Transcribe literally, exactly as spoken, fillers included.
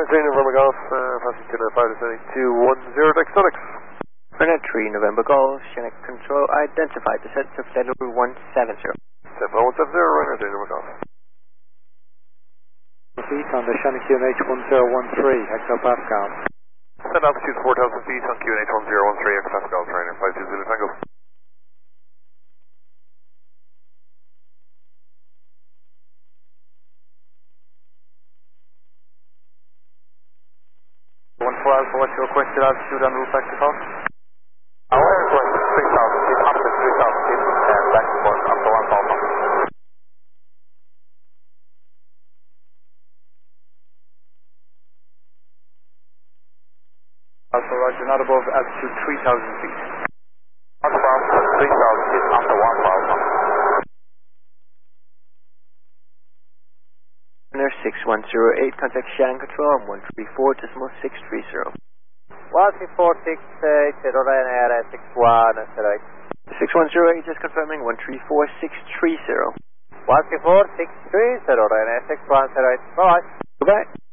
three November Golf, uh, passing to the five descending two one zero Exotics. Runner three November Golf, Shannon Control identified, descent to flight level one seven zero. seven one seven zero, runner three November Golf. Feet on the Shannon Q N H one zero one three, hectopascal. Send altitude four thousand feet on Q N H one zero one three, hectopascal, trainer five two Zulu Tango. one four Alpha, what's your requested altitude and route back to Fox? Our request is three thousand feet, up to three thousand feet, and back to Fox, up to one thousand. Alpha, roger, not above altitude three thousand feet. Not above three thousand feet, up to one thousand. Runner six one zero eight, contact Shannon Control on one three four decimal six three zero. one three four six eight zero, Ryanair six one zero eight. six one zero eight, just confirming one three four six three zero. one three four six three zero, Ryanair six one zero eight. Bye-bye. Goodbye.